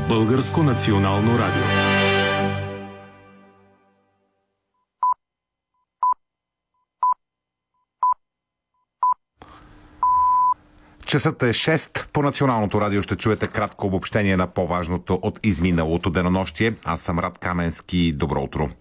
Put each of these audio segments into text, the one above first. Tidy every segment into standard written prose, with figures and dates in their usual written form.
Българско национално радио. Часът е 6. По Националното радио ще чуете кратко обобщение на по-важното от изминалото денонощие. Аз съм Рад Каменски. Добро утро.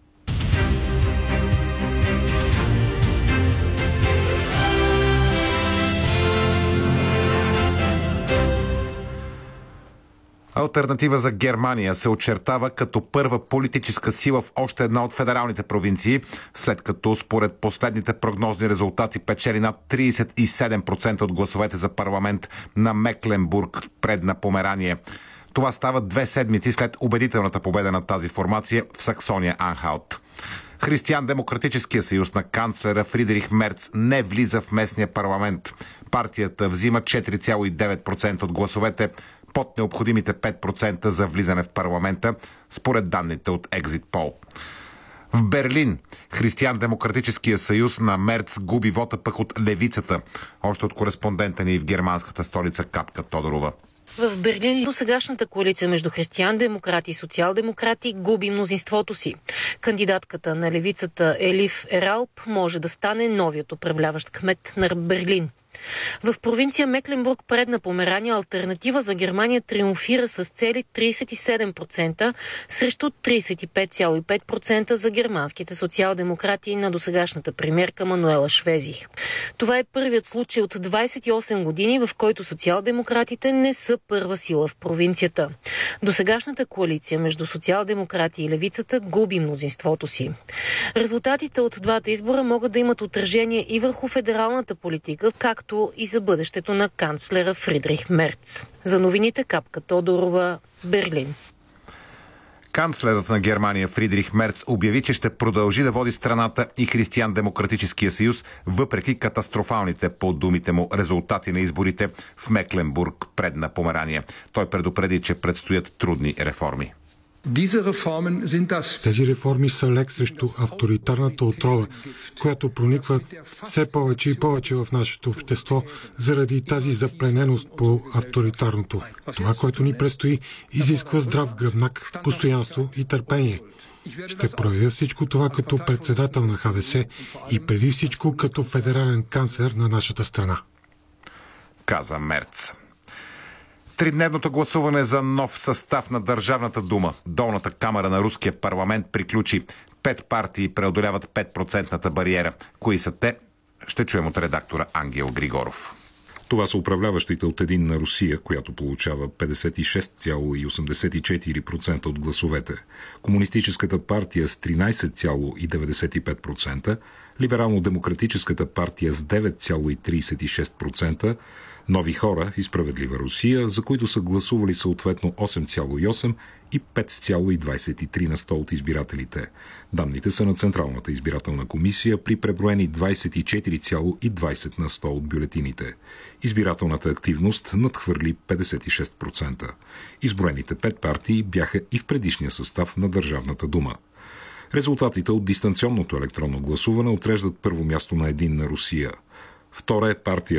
Алтернатива за Германия се очертава като първа политическа сила в още една от федералните провинции, след като според последните прогнозни резултати печели над 37% от гласовете за парламент на Мекленбург, Предна Померания. Това става 2 седмици след убедителната победа на тази формация в Саксония-Анхалт. Християн-демократическия съюз на канцлера Фридрих Мерц не влиза в местния парламент. Партията взима 4,9% от гласовете, под необходимите 5% за влизане в парламента, според данните от Екзит Пол. В Берлин Християн-демократическия съюз на Мерц губи вота пък от левицата, още от кореспондента ни в германската столица Капка Тодорова. В Берлин досегашната коалиция между християн-демократи и социал-демократи губи мнозинството си. Кандидатката на левицата Елиф Ералп може да стане новият управляващ кмет на Берлин. В провинция Мекленбург, Предна Померания, алтернатива за Германия триумфира с цели 37% срещу 35,5% за германските социал-демократи на досегашната премиерка Мануела Швезих. Това е първият случай от 28 години, в който социал-демократите не са първа сила в провинцията. Досегашната коалиция между социал-демократи и левицата губи мнозинството си. Резултатите от двата избора могат да имат отражение и върху федералната политика, както и за бъдещето на канцлера Фридрих Мерц. За новините Капка Тодорова, Берлин. Канцлерът на Германия Фридрих Мерц обяви, че ще продължи да води страната и Християн-демократическия съюз, въпреки катастрофалните, по думите му, резултати на изборите в Мекленбург, Предна Померания. Той предупреди, че предстоят трудни реформи. Тези реформи са лек срещу авторитарната отрова, която прониква все повече и повече в нашето общество заради тази заплененост по авторитарното. Това, което ни предстои, изисква здрав гръбнак, постоянство и търпение. Ще проявя всичко това като председател на ХДС и преди всичко като федерален канцлер на нашата страна, каза Мерц. Тридневното гласуване за нов състав на Държавната дума, долната камара на руския парламент, приключи. 5 партии преодоляват 5% бариера. Кои са те? Ще чуем от редактора Ангел Григоров. Това са управляващите от Единна Русия, която получава 56,84% от гласовете, Комунистическата партия с 13,95%, Либерално-демократическата партия с 9,36%, Нови хора и Справедлива Русия, за които са гласували съответно 8,8% и 5,23% от избирателите. Данните са на Централната избирателна комисия при преброени 24,20% от бюлетините. Избирателната активност надхвърли 56%. Изброените 5 партии бяха и в предишния състав на Държавната дума. Резултатите от дистанционното електронно гласуване отреждат първо място на Единна Русия. Втора е партия